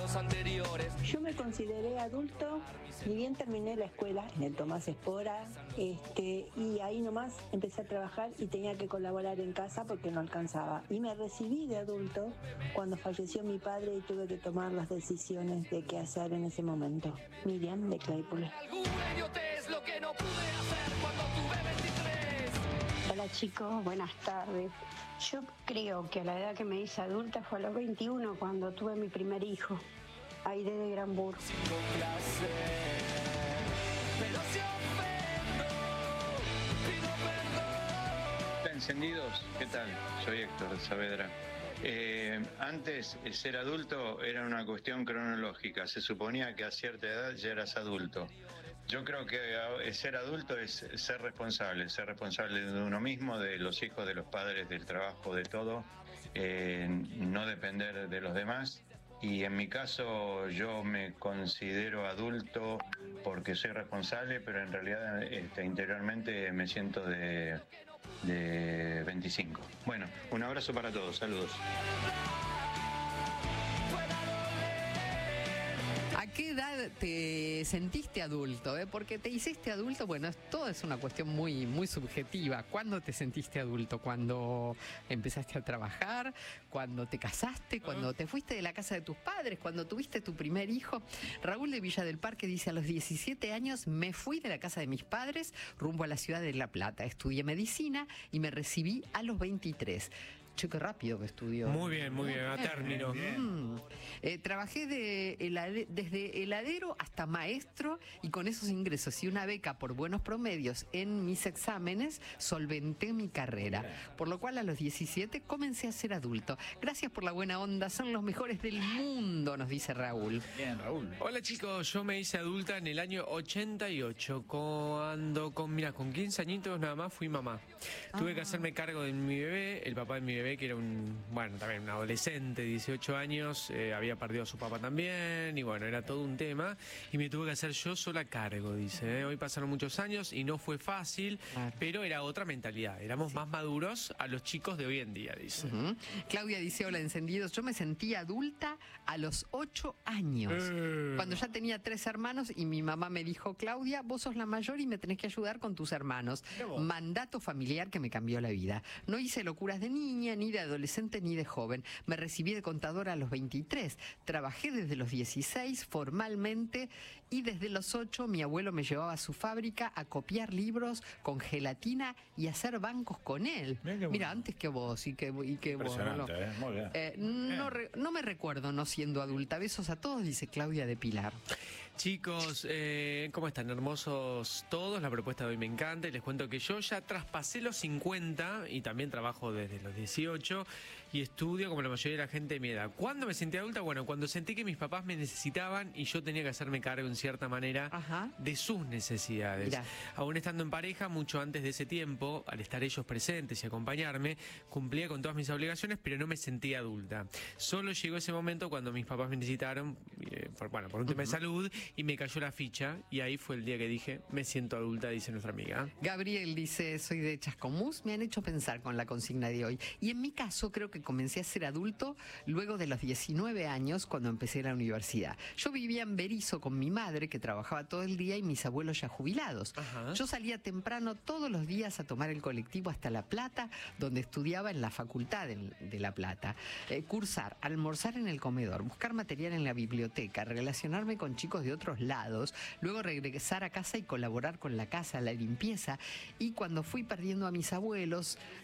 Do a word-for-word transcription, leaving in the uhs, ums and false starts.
años anteriores. Yo me consideré adulto, ni bien terminé la escuela en el Tomás Espora, este, y ahí nomás empecé a trabajar y tenía que colaborar en casa porque no alcanzaba. Y me recibí de adulto cuando falleció mi padre y tuve que tomar las decisiones de qué hacer en ese momento. Miriam de Claypool. Alguna idiotez lo que no pude hacer cuando tuve veintitrés. Hola chicos, buenas tardes. Yo creo que a la edad que me hice adulta fue a los veintiuno cuando tuve mi primer hijo, Aire de Granburg. Cinco clases, pero si ofendo, pido perdón. Hola, encendidos, ¿qué tal? Soy Héctor de Saavedra. Eh, antes, el ser adulto era una cuestión cronológica. Se suponía que a cierta edad ya eras adulto. Yo creo que ser adulto es ser responsable, ser responsable de uno mismo, de los hijos, de los padres, del trabajo, de todo, eh, no depender de los demás. Y en mi caso yo me considero adulto porque soy responsable, pero en realidad este, interiormente me siento de, de veinticinco. Bueno, un abrazo para todos, saludos. ¿A qué edad te sentiste adulto? Eh? Porque te hiciste adulto, bueno, todo es una cuestión muy, muy subjetiva. ¿Cuándo te sentiste adulto? ¿Cuando empezaste a trabajar? ¿Cuando te casaste? ¿Cuando te fuiste de la casa de tus padres? ¿Cuando tuviste tu primer hijo? Raúl de Villa del Parque dice, a los diecisiete años me fui de la casa de mis padres rumbo a la ciudad de La Plata. Estudié medicina y me recibí a los veintitrés. Che, qué rápido que estudió. Muy bien, muy bien, a término. Mm. Eh, trabajé de helade- desde heladero hasta maestro y con esos ingresos y una beca por buenos promedios en mis exámenes solventé mi carrera. Por lo cual a los diecisiete comencé a ser adulto. Gracias por la buena onda, son los mejores del mundo, nos dice Raúl. Bien, Raúl. Hola chicos, yo me hice adulta en el año ochenta y ocho, cuando con, mira, con quince añitos nada más fui mamá. Tuve Ah. que hacerme cargo de mi bebé, el papá de mi bebé que era un, bueno, también un adolescente, dieciocho años, eh, había perdido a su papá también, y bueno, era todo un tema, y me tuve que hacer yo sola cargo, dice. ¿eh? Hoy pasaron muchos años y no fue fácil, Claro. pero era otra mentalidad, éramos más maduros a los chicos de hoy en día, dice. Ujú. Claudia dice, hola encendidos, yo me sentí adulta a los ocho años, Eh. cuando ya tenía tres hermanos y mi mamá me dijo, Claudia, vos sos la mayor y me tenés que ayudar con tus hermanos. Mandato familiar que me cambió la vida. No hice locuras de niña, ni de adolescente, ni de joven. Me recibí de contadora a los veintitrés. Trabajé desde los dieciséis formalmente y desde los ocho mi abuelo me llevaba a su fábrica a copiar libros con gelatina y hacer bancos con él. Mirá qué bueno. Mira, antes que vos y que, y que vos. Impresionante, ¿no? ¿eh? Muy bien. Eh, no, re- no me recuerdo no siendo adulta. Besos a todos, dice Claudia de Pilar. Chicos, eh, ¿cómo están? Hermosos todos. La propuesta de hoy me encanta y les cuento que yo ya traspasé los cincuenta y también trabajo desde los dieciocho y estudio como la mayoría de la gente de mi edad. ¿Cuándo me sentí adulta? Bueno, cuando sentí que mis papás me necesitaban y yo tenía que hacerme cargo en cierta manera Ajá. de sus necesidades. Mirá. Aún estando en pareja, mucho antes de ese tiempo, al estar ellos presentes y acompañarme, cumplía con todas mis obligaciones, pero no me sentía adulta. Solo llegó ese momento cuando mis papás me necesitaron, eh, por, bueno, por un tema de salud, y me cayó la ficha, y ahí fue el día que dije, me siento adulta, dice nuestra amiga. Gabriel dice, soy de Chascomús, me han hecho pensar con la consigna de hoy. Y en mi caso creo que comencé a ser adulto luego de los diecinueve años cuando empecé la universidad. Yo vivía en Berisso con mi madre que trabajaba todo el día y mis abuelos ya jubilados. Ajá. Yo salía temprano todos los días a tomar el colectivo hasta La Plata, donde estudiaba en la facultad de, de La Plata. Eh, cursar, almorzar en el comedor, buscar material en la biblioteca, relacionarme con chicos de otros lados, luego regresar a casa y colaborar con la casa, la limpieza. Y cuando fui perdiendo a mis abuelos,